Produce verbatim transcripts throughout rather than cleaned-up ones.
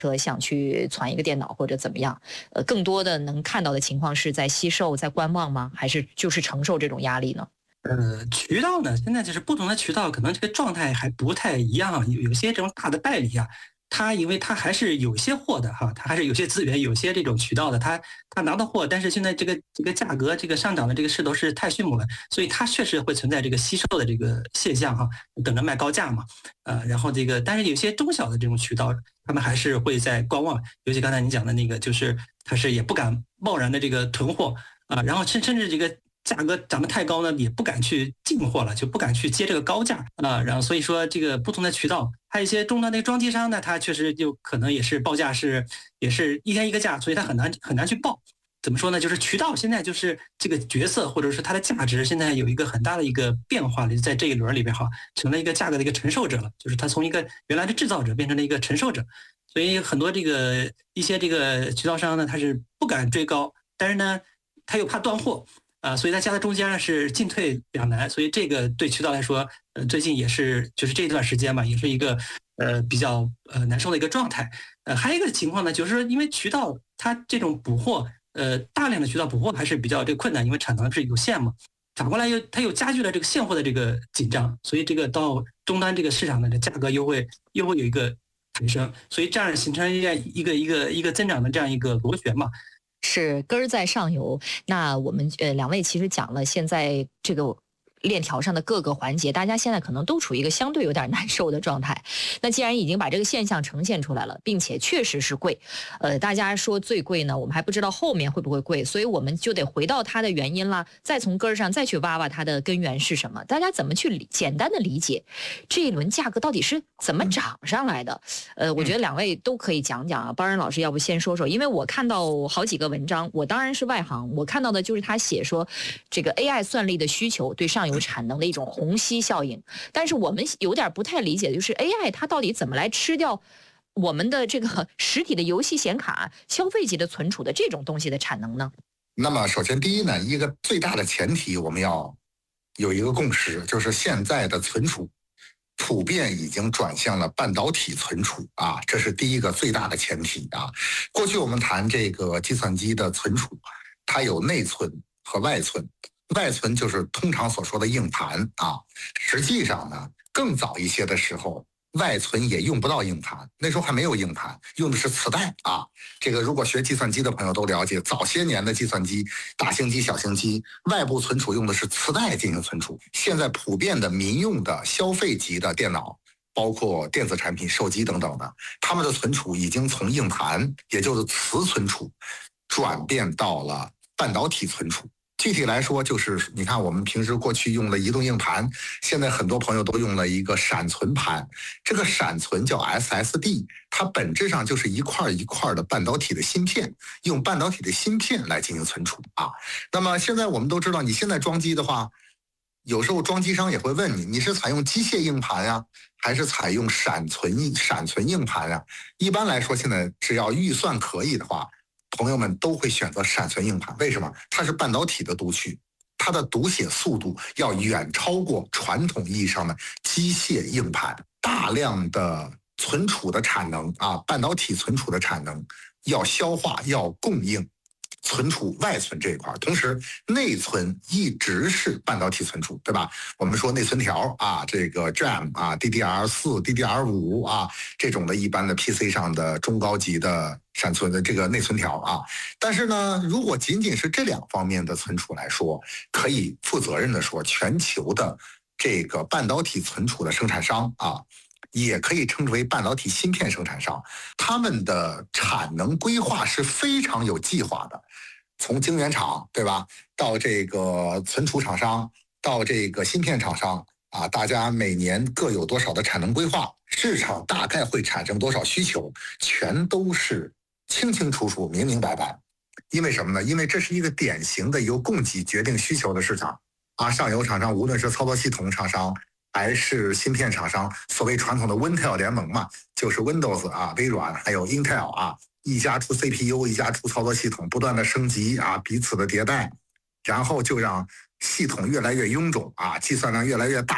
说想去传一个电脑或者怎么样，呃，更多的能看到的情况是在惜售、在观望吗？还是就是承受这种压力呢？ 呃，渠道呢，现在就是不同的渠道，可能这个状态还不太一样。有有些这种大的代理啊，他因为他还是有些货的哈，他还是有些资源，有些这种渠道的，他他拿到货，但是现在这个这个价格这个上涨的这个势头是太迅猛了，所以它确实会存在这个惜售的这个现象哈，等着卖高价嘛。呃，然后这个，但是有些中小的这种渠道，他们还是会在观望，尤其刚才你讲的那个，就是他是也不敢贸然的这个囤货啊，然后甚甚至这个。价格涨得太高呢，也不敢去进货了，就不敢去接这个高价啊。然后所以说，这个不同的渠道，还有一些终端的装机商呢，它确实就可能也是报价是也是一天一个价，所以它很难很难去报。怎么说呢？就是渠道现在就是这个角色或者是它的价值，现在有一个很大的一个变化了，在这一轮里边哈，成了一个价格的一个承受者了，就是它从一个原来的制造者变成了一个承受者。所以很多这个一些这个渠道商呢，他是不敢追高，但是呢，他又怕断货。啊，所以它夹在中间呢是进退两难，所以这个对渠道来说，呃，最近也是就是这段时间吧，也是一个呃比较呃难受的一个状态。呃，还有一个情况呢，就是说因为渠道它这种补货，呃，大量的渠道补货还是比较这个困难，因为产能是有限嘛。反过来又它又加剧了这个现货的这个紧张，所以这个到终端这个市场呢，这价格又会又会有一个抬升，所以这样形成一个一个一个一个增长的这样一个螺旋嘛。 是根儿在上游。那我们呃两位其实讲了现在这个链条上的各个环节，大家现在可能都处于一个相对有点难受的状态。那既然已经把这个现象呈现出来了，并且确实是贵，呃，大家说最贵呢，我们还不知道后面会不会贵，所以我们就得回到它的原因啦，再从根儿上再去挖挖它的根源是什么。大家怎么去理简单的理解这一轮价格到底是怎么涨上来的？呃，我觉得两位都可以讲讲啊。包仁老师，要不先说说？因为我看到好几个文章，我当然是外行，我看到的就是他写说，这个 A I 算力的需求对上游产能的一种虹吸效应，但是我们有点不太理解，就是 A I 它到底怎么来吃掉我们的这个实体的游戏显卡、消费级的存储的这种东西的产能呢？ 那么首先第一呢，一个最大的前提我们要有一个共识，就是现在的存储普遍已经转向了半导体存储啊，这是第一个最大的前提啊。过去我们谈这个计算机的存储，它有内存和外存，外存就是通常所说的硬盘啊。实际上呢，更早一些的时候，外存也用不到硬盘，那时候还没有硬盘，用的是磁带啊。这个如果学计算机的朋友都了解，早些年的计算机，大型机、小型机，外部存储用的是磁带进行存储。现在普遍的民用的消费级的电脑，包括电子产品、手机等等的，他们的存储已经从硬盘，也就是磁存储，转变到了半导体存储。具体来说，就是你看我们平时过去用的移动硬盘，现在很多朋友都用了一个闪存盘，这个闪存叫 S S D， 它本质上就是一块一块的半导体的芯片，用半导体的芯片来进行存储啊。那么现在我们都知道，你现在装机的话，有时候装机商也会问你，你是采用机械硬盘呀，还是采用闪存闪存硬盘呀？一般来说，现在只要预算可以的话，朋友们都会选择闪存硬盘，为什么？它是半导体的读取，它的读写速度要远超过传统意义上的机械硬盘。大量的存储的产能啊，半导体存储的产能要消化，要供应存储外存这一块，同时内存一直是半导体存储，对吧？我们说内存条啊，这个 D R A M 啊 D D R 四 D D R 五 啊，这种的一般的 P C 上的中高级的闪存的这个内存条啊。但是呢，如果仅仅是这两方面的存储来说，可以负责任的说，全球的这个半导体存储的生产商啊，也可以称之为半导体芯片生产商，他们的产能规划是非常有计划的。从晶圆厂，对吧，到这个存储厂商，到这个芯片厂商啊，大家每年各有多少的产能规划，市场大概会产生多少需求，全都是清清楚楚、明明白白。因为什么呢？因为这是一个典型的由供给决定需求的市场啊。上游厂商，无论是操作系统厂商还是芯片厂商，所谓传统的 Intel 联盟嘛，就是 Windows 啊、微软还有 Intel 啊。一家出 C P U， 一家出操作系统，不断的升级啊，彼此的迭代，然后就让系统越来越臃肿啊，计算量越来越大，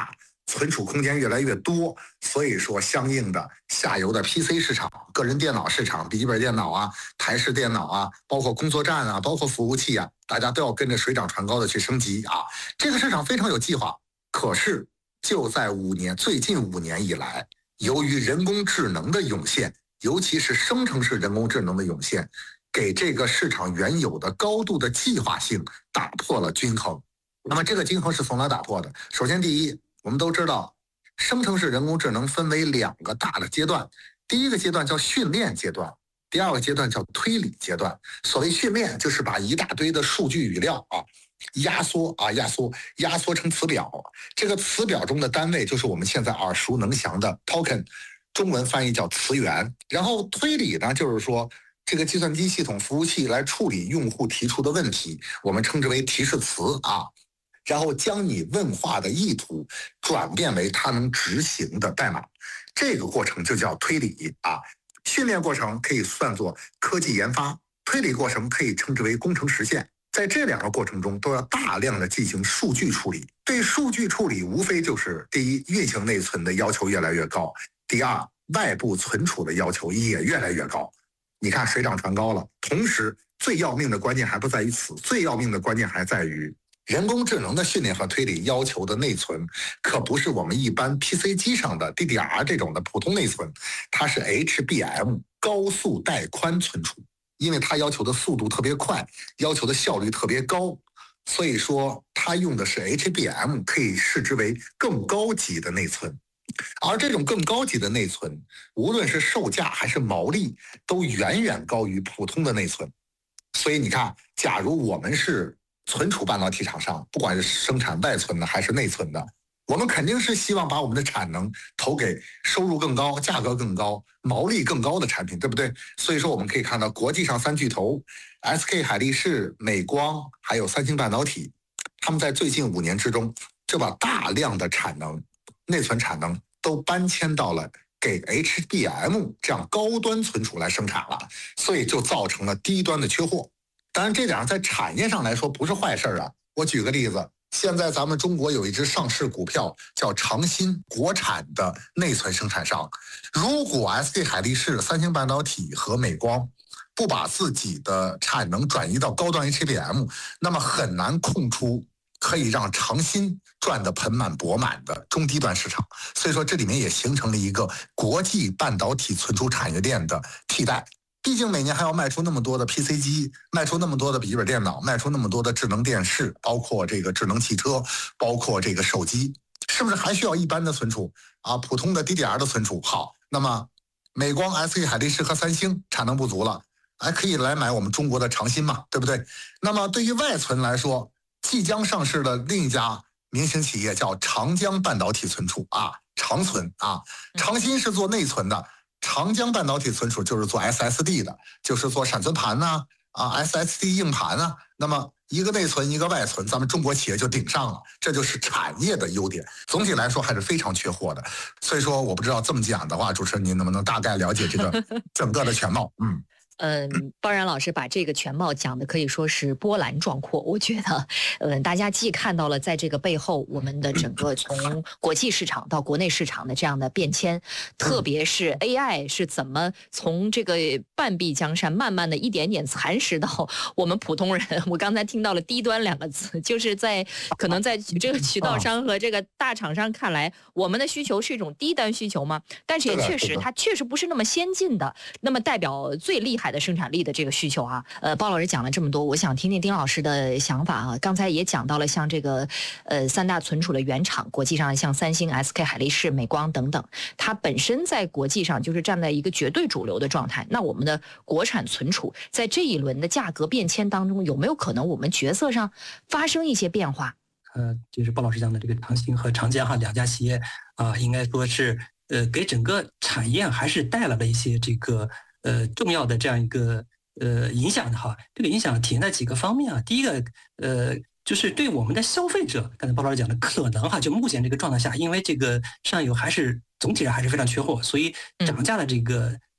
存储空间越来越多，所以说相应的下游的 P C 市场、个人电脑市场、笔记本电脑啊、台式电脑啊，包括工作站啊，包括服务器啊，大家都要跟着水涨船高的去升级啊。这个市场非常有计划，可是就在五年最近五年以来，由于人工智能的涌现，尤其是生成式人工智能的涌现，给这个市场原有的高度的计划性打破了均衡。那么这个均衡是从哪打破的？首先，第一，我们都知道，生成式人工智能分为两个大的阶段，第一个阶段叫训练阶段，第二个阶段叫推理阶段。所谓训练，就是把一大堆的数据语料啊，压缩啊压缩压缩成词表，这个词表中的单位就是我们现在耳熟能详的 token， 中文翻译叫词源。然后推理呢，就是说这个计算机系统服务器来处理用户提出的问题，我们称之为提示词啊。然后将你问话的意图转变为它能执行的代码，这个过程就叫推理啊。训练过程可以算作科技研发，推理过程可以称之为工程实现。在这两个过程中，都要大量的进行数据处理。对数据处理，无非就是第一，运行内存的要求越来越高；第二，外部存储的要求也越来越高。你看，水涨船高了。同时，最要命的关键还不在于此，最要命的关键还在于，人工智能的训练和推理要求的内存，可不是我们一般 P C 机上的 D D R 这种的普通内存，它是 H B M 高速带宽存储，因为它要求的速度特别快，要求的效率特别高，所以说它用的是 H B M， 可以视之为更高级的内存。而这种更高级的内存，无论是售价还是毛利，都远远高于普通的内存。所以你看，假如我们是存储半导体厂商，不管是生产外存的还是内存的，我们肯定是希望把我们的产能投给收入更高、价格更高、毛利更高的产品，对不对？所以说我们可以看到，国际上三巨头 S K 海力士、美光还有三星半导体，他们在最近五年之中就把大量的产能、内存产能都搬迁到了给 H B M 这样高端存储来生产了，所以就造成了低端的缺货。当然，这点在产业上来说不是坏事啊。我举个例子，现在咱们中国有一只上市股票叫长鑫，国产的内存生产商。如果 S K 海力士、三星半导体和美光不把自己的产能转移到高端 H B M， 那么很难空出可以让长鑫赚得盆满钵满的中低端市场。所以说，这里面也形成了一个国际半导体存储产业链的替代。毕竟每年还要卖出那么多的 P C 机，卖出那么多的笔记本电脑，卖出那么多的智能电视，包括这个智能汽车，包括这个手机，是不是还需要一般的存储啊？普通的 D D R 的存储。好，那么美光、S K 海力士和三星产能不足了，还可以来买我们中国的长鑫嘛，对不对？那么对于外存来说，即将上市的另一家明星企业叫长江半导体存储啊，长存啊，长鑫是做内存的。长江半导体存储就是做 S S D 的，就是做闪存盘呐、啊，啊 S S D 硬盘啊。那么一个内存一个外存，咱们中国企业就顶上了，这就是产业的优点。总体来说还是非常缺货的。所以说，我不知道这么讲的话，主持人您能不能大概了解这个整个的全貌？嗯。 嗯，包然老师把这个全貌讲的可以说是波澜壮阔。我觉得，嗯，大家既看到了在这个背后我们的整个从国际市场到国内市场的这样的变迁，特别是 A I 是怎么从这个半壁江山慢慢的一点点蚕食到我们普通人。我刚才听到了低端两个字，就是在可能在这个渠道商和这个大厂商看来，我们的需求是一种低端需求吗？但是也确实，它确实不是那么先进的，那么代表最厉害的生产力的这个需求啊。呃，包老师讲了这么多，我想听听丁老师的想法啊。刚才也讲到了像这个呃三大存储的原厂，国际上像三星、S K 海力士、美光等等，它本身在国际上就是站在一个绝对主流的状态。那我们的国产存储在这一轮的价格变迁当中，有没有可能我们角色上发生一些变化？ 呃，就是包老师讲的这个长鑫和长江哈两家企业啊，应该说是呃给整个产业还是带来了一些这个呃重要的这样一个呃影响的哈。这个影响体现在几个方面啊。第一个呃就是对我们的消费者，刚才包老师讲的可能哈，就目前这个状态下，因为这个上游还是总体上还是非常缺货，所以涨价的这个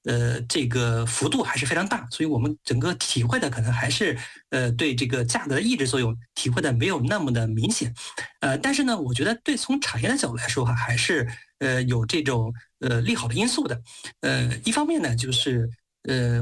呃，这个幅度还是非常大，所以我们整个体会的可能还是呃对这个价格的抑制作用体会的没有那么的明显，呃，但是呢，我觉得对从产业的角度来说哈，还是呃有这种呃利好的因素的，呃，一方面呢就是呃